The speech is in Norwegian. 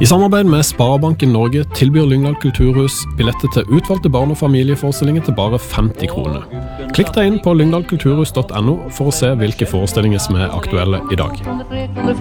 I samarbeid med Sparebanken Norge tilbyr Lyngdal Kulturhus billetter til utvalgte barn- og familieforestillinger til bare 50 kroner. Klikk deg inn på lyngdalkulturhus.no for å se hvilke forestillinger som er aktuelle i dag.